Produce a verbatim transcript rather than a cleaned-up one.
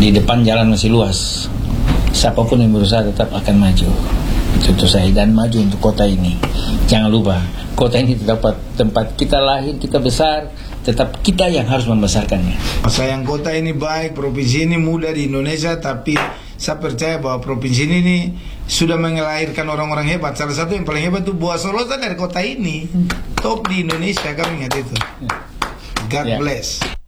di depan jalan masih luas. Siapapun yang berusaha tetap akan maju. Itu, itu saya, dan maju untuk kota ini. Jangan lupa, kota ini tetap tempat kita lahir, kita besar, tetap kita yang harus membesarkannya. Sayang kota ini baik, provinsi ini muda di Indonesia, tapi saya percaya bahwa provinsi ini nih sudah melahirkan orang-orang hebat. Salah satu yang paling hebat itu Boas Solosa dari kota ini. Top di Indonesia, kami ingat itu. God Ya. bless.